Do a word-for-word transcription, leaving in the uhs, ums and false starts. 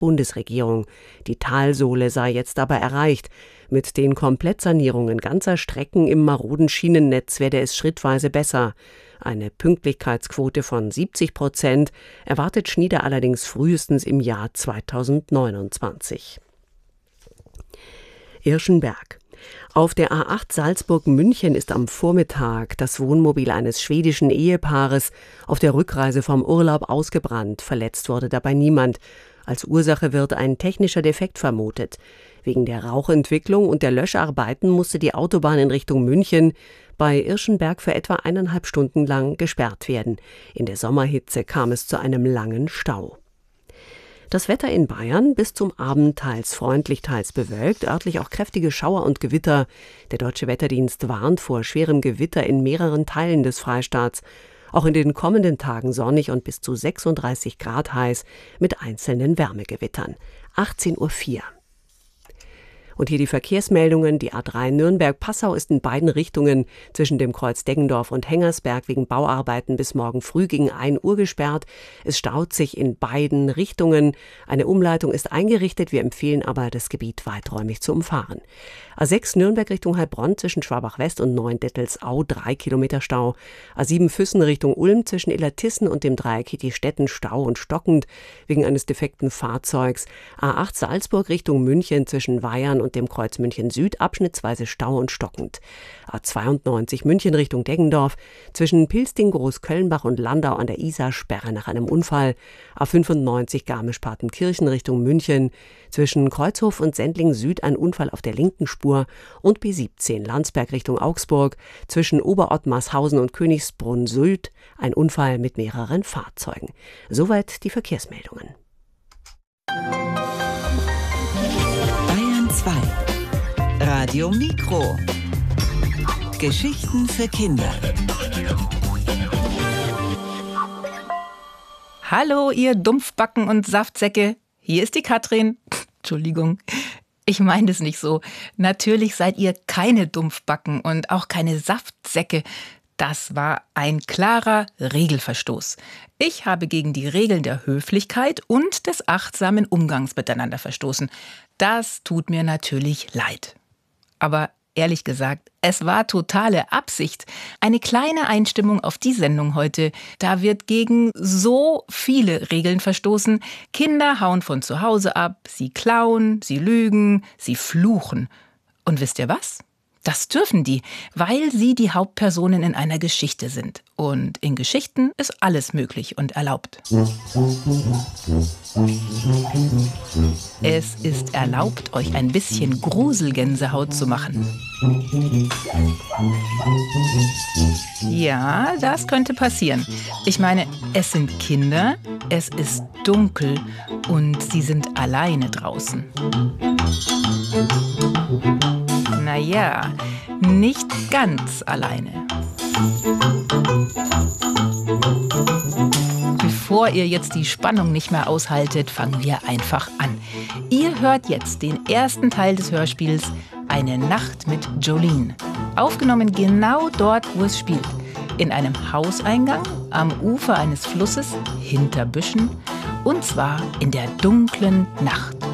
Bundesregierung. Die Talsohle sei jetzt aber erreicht. Mit den Komplettsanierungen ganzer Strecken im maroden Schienennetz werde es schrittweise besser. Eine Pünktlichkeitsquote von siebzig Prozent erwartet Schnieder allerdings frühestens im Jahr zweitausendneunundzwanzig. Irschenberg. Auf der A acht Salzburg-München ist am Vormittag das Wohnmobil eines schwedischen Ehepaares auf der Rückreise vom Urlaub ausgebrannt. Verletzt wurde dabei niemand. Als Ursache wird ein technischer Defekt vermutet. Wegen der Rauchentwicklung und der Löscharbeiten musste die Autobahn in Richtung München bei Irschenberg für etwa eineinhalb Stunden lang gesperrt werden. In der Sommerhitze kam es zu einem langen Stau. Das Wetter in Bayern bis zum Abend teils freundlich, teils bewölkt, örtlich auch kräftige Schauer und Gewitter. Der Deutsche Wetterdienst warnt vor schwerem Gewitter in mehreren Teilen des Freistaats. Auch in den kommenden Tagen sonnig und bis zu sechsunddreißig Grad heiß mit einzelnen Wärmegewittern. achtzehn Uhr vier. Und hier die Verkehrsmeldungen. Die A drei Nürnberg-Passau ist in beiden Richtungen zwischen dem Kreuz Deggendorf und Hengersberg wegen Bauarbeiten bis morgen früh gegen ein Uhr gesperrt. Es staut sich in beiden Richtungen. Eine Umleitung ist eingerichtet. Wir empfehlen aber, das Gebiet weiträumig zu umfahren. A sechs Nürnberg Richtung Heilbronn zwischen Schwabach-West und Neuendettelsau drei Kilometer Stau. A sieben Füssen Richtung Ulm zwischen Illertissen und dem Dreieck Hitti-Stetten Stau und stockend wegen eines defekten Fahrzeugs. A acht Salzburg Richtung München zwischen Weyern und dem Kreuz München Süd abschnittsweise Stau und stockend. A zweiundneunzig München Richtung Deggendorf zwischen Pilsting, Großkölnbach und Landau an der Isar Sperre nach einem Unfall. A fünfundneunzig Garmisch-Partenkirchen Richtung München zwischen Kreuzhof und Sendling Süd ein Unfall auf der linken Spur und B siebzehn Landsberg Richtung Augsburg zwischen Oberott-Marshausen und Königsbrunn Süd ein Unfall mit mehreren Fahrzeugen. Soweit die Verkehrsmeldungen. Bayern zwei. Radio Mikro. Geschichten für Kinder. Hallo, ihr Dumpfbacken und Saftsäcke. Hier ist die Katrin. Entschuldigung. Ich meine das nicht so. Natürlich seid ihr keine Dumpfbacken und auch keine Saftsäcke. Das war ein klarer Regelverstoß. Ich habe gegen die Regeln der Höflichkeit und des achtsamen Umgangs miteinander verstoßen. Das tut mir natürlich leid. Aber ehrlich gesagt, es war totale Absicht. Eine kleine Einstimmung auf die Sendung heute. Da wird gegen so viele Regeln verstoßen. Kinder hauen von zu Hause ab, sie klauen, sie lügen, sie fluchen. Und wisst ihr was? Das dürfen die, weil sie die Hauptpersonen in einer Geschichte sind. Und in Geschichten ist alles möglich und erlaubt. Es ist erlaubt, euch ein bisschen Gruselgänsehaut zu machen. Ja, das könnte passieren. Ich meine, es sind Kinder, es ist dunkel und sie sind alleine draußen. Naja, nicht ganz alleine. Bevor ihr jetzt die Spannung nicht mehr aushaltet, fangen wir einfach an. Ihr hört jetzt den ersten Teil des Hörspiels Eine Nacht mit Jolene. Aufgenommen genau dort, wo es spielt. In einem Hauseingang, am Ufer eines Flusses, hinter Büschen. Und zwar in der dunklen Nacht.